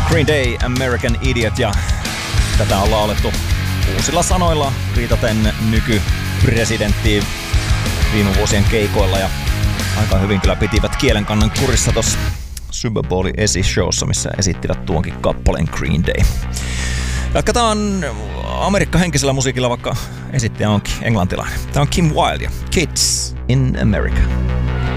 Green Day, American Idiot, ja tätä on laulettu uusilla sanoilla viitaten nykypresidenttiin viime vuosien keikoilla, ja aika hyvin kyllä pitivät kielenkannan kurissa tossa Super Bowlin esishowssa, missä esittivät tuonkin kappaleen Green Day. Jatketaan amerikkahenkisellä musiikilla, vaikka esittäjä onkin englantilainen. Tämä on Kim Wilde ja Kids in America.